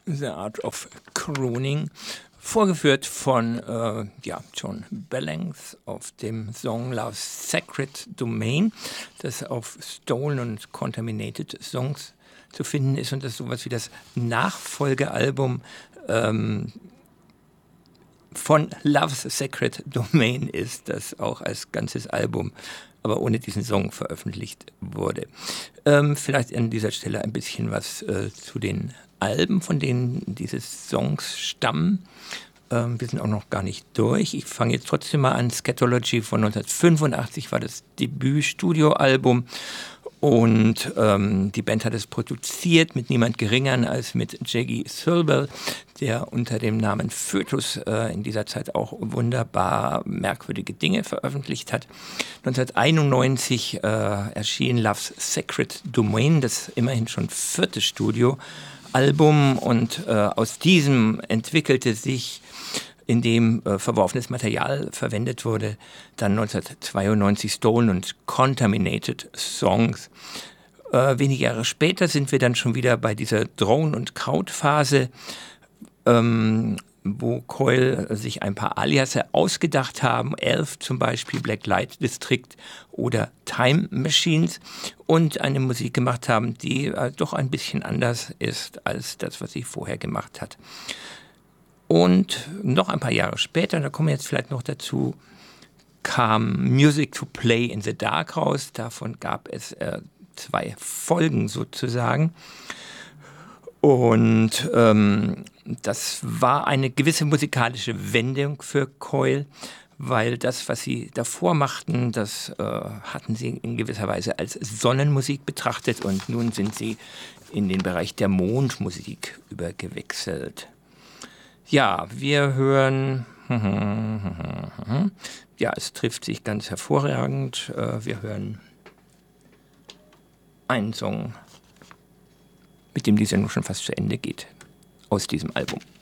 The Art of Crooning, vorgeführt von John Billings auf dem Song Love's Sacred Domain, das auf Stolen und Contaminated Songs zu finden ist und das sowas wie das Nachfolgealbum von Love's Sacred Domain ist, das auch als ganzes Album, aber ohne diesen Song veröffentlicht wurde. Vielleicht an dieser Stelle ein bisschen was zu den Alben, von denen diese Songs stammen. Wir sind auch noch gar nicht durch. Ich fange jetzt trotzdem mal an. Scatology von 1985 war das Debüt-Studioalbum. Und die Band hat es produziert mit niemand Geringeren als mit Jeggy Thirlwell, der unter dem Namen Fötus in dieser Zeit auch wunderbar merkwürdige Dinge veröffentlicht hat. 1991 erschien Love's Sacred Domain, das immerhin schon 4. Studioalbum. Und aus diesem entwickelte sich, in dem verworfenes Material verwendet wurde, dann 1992 Stolen und Contaminated Songs. Wenige Jahre später sind wir dann schon wieder bei dieser Drone- und Krautphase, wo Coil sich ein paar Aliasse ausgedacht haben, Elf zum Beispiel, Black Light District oder Time Machines, und eine Musik gemacht haben, die doch ein bisschen anders ist als das, was sie vorher gemacht hat. Und noch ein paar Jahre später, da kommen wir jetzt vielleicht noch dazu, kam Music to Play in the Dark raus. Davon gab es 2 Folgen sozusagen. Und das war eine gewisse musikalische Wendung für Coil, weil das, was sie davor machten, das hatten sie in gewisser Weise als Sonnenmusik betrachtet, und nun sind sie in den Bereich der Mondmusik übergewechselt. Ja, wir hören, ja, es trifft sich ganz hervorragend. Wir hören einen Song, mit dem die Sendung schon fast zu Ende geht, aus diesem Album.